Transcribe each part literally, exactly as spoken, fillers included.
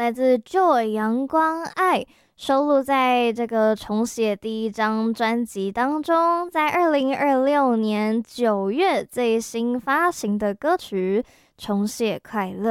来自 Joy 阳光爱，收录在这个重写第一张专辑当中，在二零二六年九月最新发行的歌曲《重写快乐》。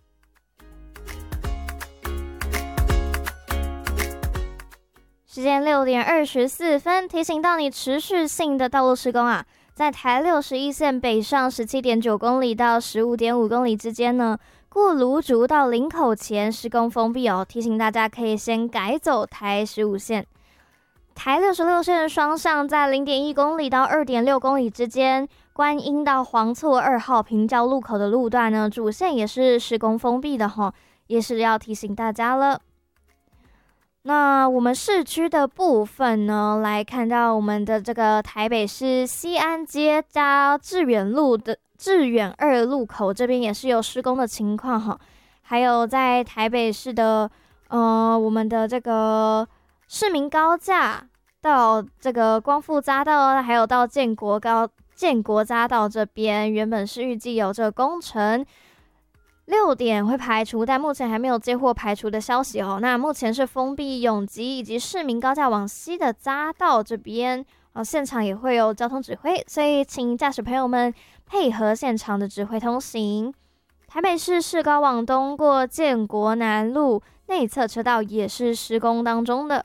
时间六点二十四分，提醒到你持续性的道路施工啊，在台六十一线北上十七点九公里到十五点五公里之间呢，过芦竹到林口前施工封闭哦，提醒大家可以先改走台十五线。台六十六线双向在零点一公里到二点六公里之间，观音到黄厝二号平交路口的路段呢，主线也是施工封闭的吼，也是要提醒大家了。那我们市区的部分呢，来看到我们的这个台北市西安街加致远路的致远二路口这边也是有施工的情况哈，还有在台北市的呃我们的这个市民高架到这个光复匝道，还有到建国高建国匝道这边，原本是预计有这个工程。六点会排除，但目前还没有接获排除的消息哦。那目前是封闭永吉以及市民高架往西的匝道这边，呃，现场也会有交通指挥，所以请驾驶朋友们配合现场的指挥通行。台北市市高往东过建国南路内侧车道也是施工当中的。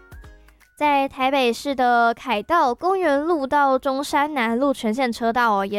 在台北市的凯道公园路到中山南路全线车道哦，也